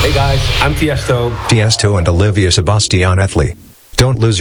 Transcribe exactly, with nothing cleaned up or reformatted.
Hey guys, I'm Tiesto. Tiesto and Olivia Sebastian Ethley. Don't lose your